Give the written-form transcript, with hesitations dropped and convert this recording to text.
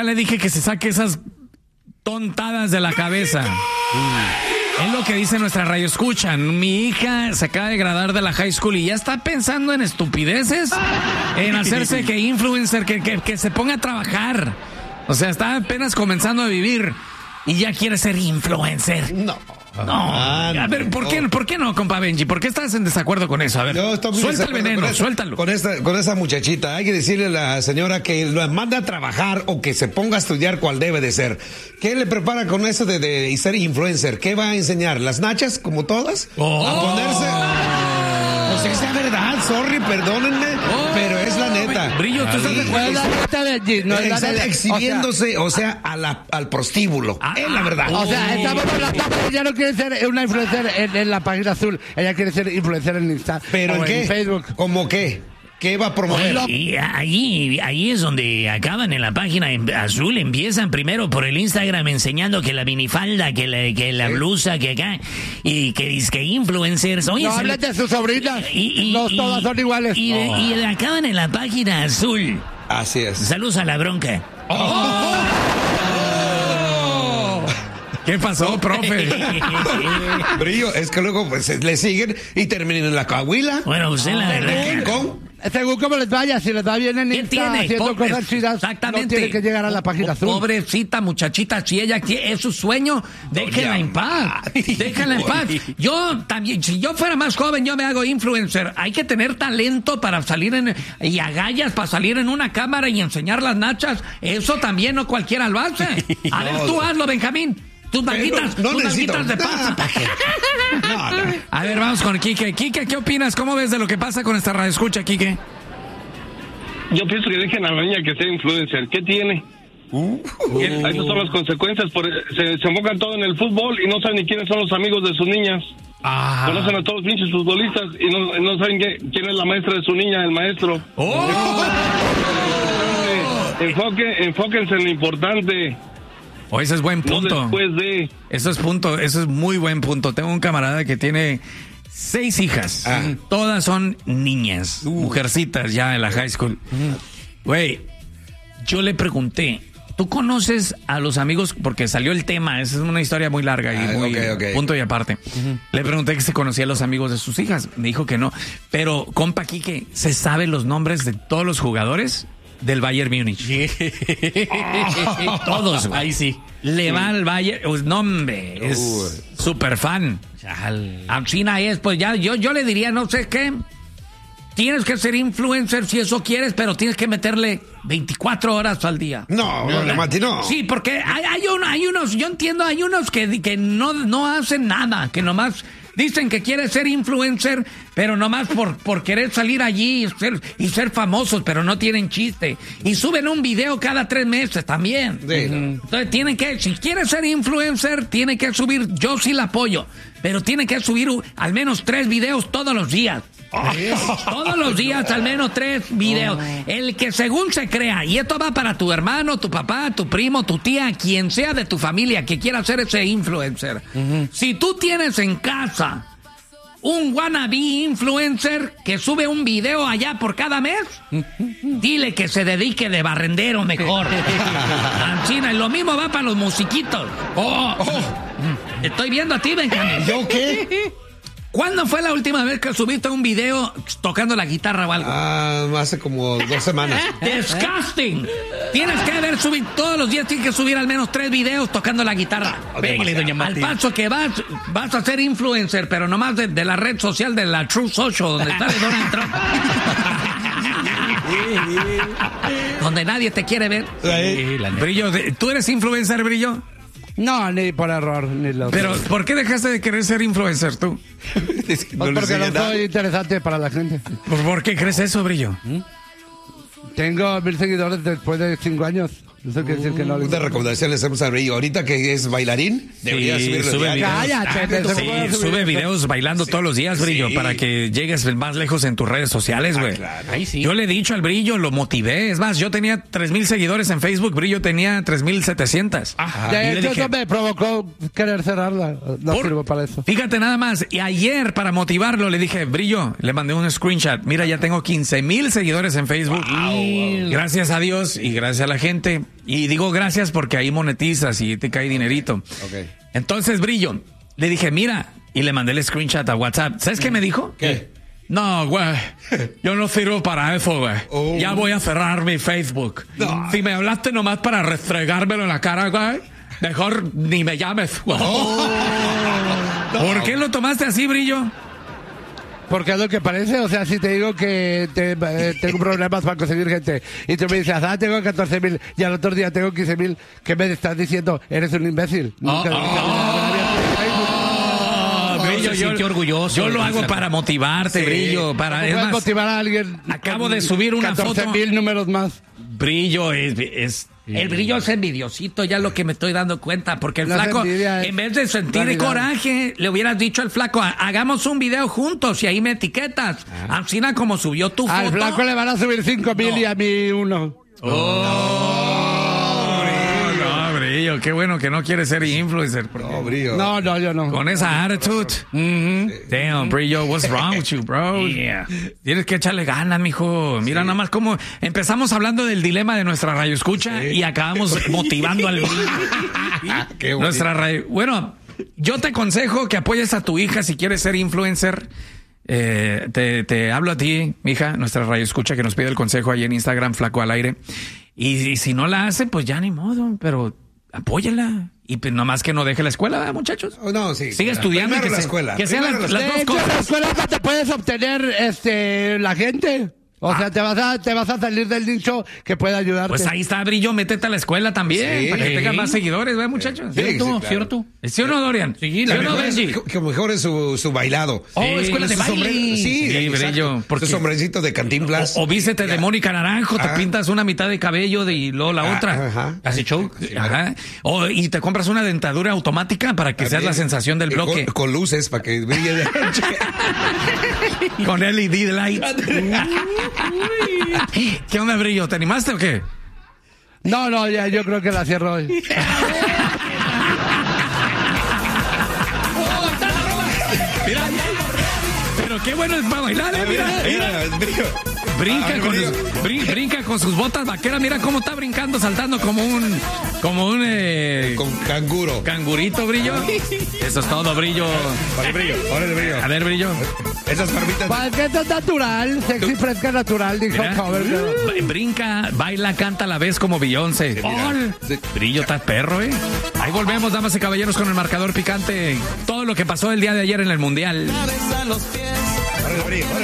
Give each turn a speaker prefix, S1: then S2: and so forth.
S1: le dije que se saque esas tontadas de la cabeza. Es lo que dice nuestra radio escucha. Mi hija se acaba de graduar de la high school y ya está pensando en estupideces, en hacerse que influencer, que se ponga a trabajar. O sea, está apenas comenzando a vivir y ya quiere ser influencer. No. A ver, ¿por qué no, compa Benji? ¿Por qué estás en desacuerdo con eso? A ver, suelta el veneno, suéltalo.
S2: Con esa muchachita, hay que decirle a la señora que lo manda a trabajar o que se ponga a estudiar cual debe de ser. ¿Qué le prepara con eso de ser influencer? ¿Qué va a enseñar? ¿Las nachas, como todas? ¿A ponerse? No sé si es verdad, sorry, perdónenme, pero es la neta.
S1: Brillo, ¿tú estás de acuerdo?
S2: Está exhibiéndose, al prostíbulo. Es la verdad.
S3: O sea, estamos en la etapa, ella no quiere ser una influencer en la página azul, ella quiere ser influencer en Instagram.
S2: ¿Pero en qué?
S3: En Facebook.
S2: ¿Cómo qué? ¿Qué va a promover?
S4: Y ahí es donde acaban en la página azul. Empiezan primero por el Instagram enseñando que la minifalda, que la blusa, que acá, y que dice influencers. Oye,
S3: no hables de sus sobrinas. No todas son iguales.
S4: Y acaban en la página azul.
S2: Así es.
S4: Saludos a la bronca.
S1: ¿Qué pasó, profe?
S2: Brillo, es que luego pues le siguen y terminan en la Coahuila.
S4: Bueno, usted la verdad.
S3: Según como les vaya, si les va bien en Instagram haciendo cosas chidas,
S1: exactamente,
S3: no tiene que llegar a la página azul.
S1: Pobrecita muchachita, si ella es su sueño, déjenla en paz. Déjenla en paz. Yo también, si yo fuera más joven, yo me hago influencer. Hay que tener talento para salir y agallas para salir en una cámara y enseñar las nachas. Eso también no cualquiera lo hace. A ver, tú hazlo, Benjamín. Tus manguitas de pasta. A ver, vamos con Quique. Quique, ¿qué opinas? ¿Cómo ves de lo que pasa con esta radio escucha, Quique?
S5: Yo pienso que dejen a la niña que sea influencer. ¿Qué tiene? Esas son las consecuencias. Se enfocan todo en el fútbol y no saben ni quiénes son los amigos de sus niñas. Conocen a todos los pinches futbolistas y no saben quién es la maestra de su niña, el maestro. Enfóquense en lo importante.
S1: Ese es buen punto.
S5: No después de...
S1: Eso es muy buen punto. Tengo un camarada que tiene 6 hijas. Todas son niñas, mujercitas ya en la high school. Güey, yo le pregunté, ¿tú conoces a los amigos? Porque salió el tema, esa es una historia muy larga y muy punto y aparte. Le pregunté que se conocía a los amigos de sus hijas. Me dijo que no. Pero, compa Quique, ¿se sabe los nombres de todos los jugadores del Bayern Múnich? Todos, güey. Ahí sí. Le va al Bayern. No, hombre, es súper fan. China es, pues ya, yo le diría, no sé qué. Tienes que ser influencer si eso quieres, pero tienes que meterle 24 horas al día.
S2: No, Mati, no.
S1: Sí, porque hay unos, yo entiendo, hay unos que no hacen nada, que nomás dicen que quieren ser influencer, pero nomás por querer salir allí y ser famosos, pero no tienen chiste. Y suben un video cada 3 meses también. Sí. Entonces si quieres ser influencer, tiene que subir, yo sí la apoyo, pero tiene que subir al menos 3 videos todos los días. Todos los días al menos 3 videos. El que según se crea, y esto va para tu hermano, tu papá, tu primo, tu tía, quien sea de tu familia que quiera ser ese influencer. Si tú tienes en casa un wannabe influencer que sube un video allá por cada mes, dile que se dedique de barrendero mejor. China, y lo mismo va para los musiquitos. Estoy viendo a ti, Benjamín.
S2: ¿Yo qué?
S1: ¿Cuándo fue la última vez que subiste un video tocando la guitarra o algo?
S2: Hace como 2 semanas.
S1: ¡Disgusting! Tienes que haber subido, todos los días tienes que subir al menos 3 videos tocando la guitarra.
S4: Pégale, doña Martín.
S1: Al paso que vas a ser influencer, pero nomás de la red social de la True Social, donde está Donald Trump. Donde nadie te quiere ver. Brillo, ¿tú eres influencer, Brillo?
S3: No, ni por error, ni lo.
S1: Pero, ¿por qué dejaste de querer ser influencer tú?
S3: Porque no soy interesante para la gente.
S1: ¿Por qué crees eso, Brillo?
S3: Tengo 1000 seguidores después de 5 años. Eso quiere decir que no.
S2: Una recomendación le hacemos a Brillo. Ahorita que es bailarín, debería
S1: sube videos bailando todos los días, Brillo, para que llegues más lejos en tus redes sociales, güey.
S2: Claro.
S1: Yo le he dicho al Brillo, lo motivé. Es más, yo tenía 3,000 seguidores en Facebook, Brillo tenía 3,700.
S3: Eso me provocó querer cerrarla. No sirvo para eso.
S1: Fíjate nada más. Y ayer, para motivarlo, le dije, Brillo, le mandé un screenshot. Mira, ya tengo 15,000 seguidores en Facebook. Gracias a Dios y gracias a la gente. Y digo gracias porque ahí monetizas y te cae dinerito.
S2: Okay.
S1: Entonces, Brillo, le dije, mira, y le mandé el screenshot a WhatsApp. ¿Sabes qué me dijo?
S2: ¿Qué?
S1: No, güey, yo no sirvo para eso, güey.
S2: Oh.
S1: Ya voy a cerrar mi Facebook.
S2: No.
S1: Si me hablaste nomás para restregármelo en la cara, güey, mejor ni me llames, güey. ¿Por qué lo tomaste así, Brillo?
S3: Porque es lo que parece, o sea, si te digo que tengo problemas para conseguir gente y tú me dices, tengo 14.000 y al otro día tengo 15.000, ¿qué me estás diciendo? Eres un imbécil.
S1: Brillo,
S4: se sintió orgulloso.
S1: Yo lo hago para motivarte,
S2: Sí.
S1: Brillo.
S3: ¿Cómo
S1: Es
S3: puedes
S1: más,
S3: motivar a alguien?
S1: acabo de subir una foto.
S3: 14.000 números más.
S1: Brillo es el Brillo es envidiosito, ya lo que me estoy dando cuenta, porque el
S3: La
S1: flaco,
S3: envidia es
S1: en vez de sentir
S3: realidad.
S1: coraje, le hubieras dicho al flaco, hagamos un video juntos y ahí me etiquetas. Así como subió tu foto.
S3: Al flaco le van a subir 5.000
S1: No.
S3: y a mí 1.
S1: No, Brillo, qué bueno que no quieres ser influencer.
S2: No, Brillo.
S3: No, yo no.
S1: Con esa attitude. Damn, Brillo, what's wrong with you, bro?
S4: Yeah.
S1: Tienes que echarle ganas, mijo. Mira nada más cómo empezamos hablando del dilema de nuestra radio escucha y acabamos motivando al
S2: Qué bonito.
S1: nuestra radio. Bueno, yo te aconsejo que apoyes a tu hija si quieres ser influencer. Te hablo a ti, mija, nuestra radio escucha que nos pide el consejo ahí en Instagram, Flaco al Aire. Y si no la hace, pues ya ni modo, pero apóyala. Y pues nomás que no deje la escuela, ¿verdad, muchachos?
S2: Oh, no, sí.
S1: Sigue estudiando y
S2: Primero
S1: que
S2: la
S1: se-
S2: escuela.
S1: que sean
S2: Primero
S1: las
S2: la
S1: dos
S3: De hecho, en la
S1: cosas.
S3: escuela no te puedes obtener la gente. O sea, te vas a salir del nicho que puede ayudarte.
S1: Pues ahí está, Brillo, métete a la escuela también,
S2: Sí.
S1: para que tengas más seguidores, ¿verdad, muchachos?
S2: Sí,
S4: ¿Cierto?
S2: sí, claro.
S4: ¿Cierto?
S1: ¿Sí o no, Dorian?
S4: Sí,
S1: ¿Sí o no,
S2: Mejor es-
S1: Benji?
S2: que mejor es su bailado.
S4: Oh, escuela de
S2: Su
S4: baile.
S2: Sí,
S1: Sí,
S2: exacto.
S1: Brillo, porque-
S2: Su sombrecito de Cantinflas.
S1: O vístete de Mónica Naranjo, te
S2: Ajá.
S1: pintas una mitad de cabello y luego la otra.
S2: Ajá.
S1: ¿Hace show? Ajá. Y te compras una dentadura automática para que seas la sensación del bloque.
S2: Con luces para que brille de noche.
S1: Con LED lights. ¿Qué onda, Brillo? ¿Te animaste o qué?
S3: No, ya, yo creo que la cierro hoy.
S1: Mira, pero qué bueno es para bailar, mira.
S2: Brillo.
S1: Brinca con sus botas vaqueras, mira cómo está brincando, saltando como un
S2: Con canguro.
S1: cangurito, Brillo. Eso es todo, Brillo.
S2: Órale, Brillo.
S1: A ver, Brillo.
S2: Esas barbitas.
S3: Pues que esto es natural, sexy, fresca, natural, dijo
S1: Mira.
S3: Cover.
S1: Brinca, baila, canta a la vez como Beyoncé. ¡Ol! Brillo, está perro, ¿eh? Ahí volvemos, damas y caballeros, con el marcador picante. Todo lo que pasó el día de ayer en el Mundial.
S2: Órale, Brillo.